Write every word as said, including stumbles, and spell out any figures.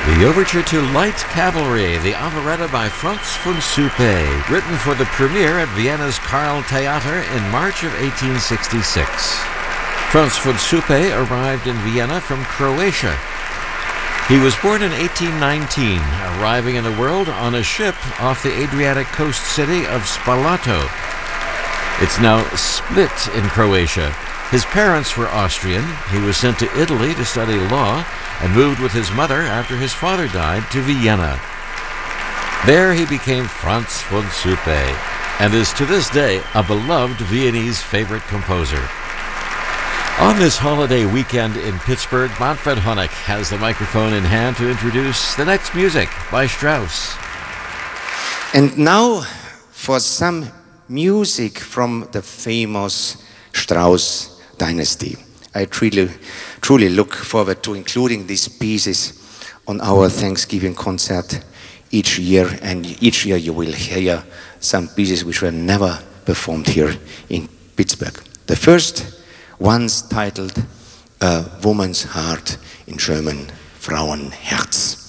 The Overture to Light Cavalry, the operetta by Franz von Suppé, written for the premiere at Vienna's Karl Theater in March of eighteen sixty-six. Franz von Suppé arrived in Vienna from Croatia. He was born in eighteen nineteen, arriving in the world on a ship off the Adriatic coast city of Spalato. It's now Split in Croatia. His parents were Austrian. He was sent to Italy to study law and moved with his mother after his father died to Vienna. There he became Franz von Suppé and is to this day a beloved Viennese favorite composer. On this holiday weekend in Pittsburgh, Manfred Honeck has the microphone in hand to introduce the next music by Strauss. And now for some music from the famous Strauss dynasty. I truly, truly look forward to including these pieces on our Thanksgiving concert each year, and each year you will hear some pieces which were never performed here in Pittsburgh. The first one's titled A Woman's Heart, in German Frauenherz.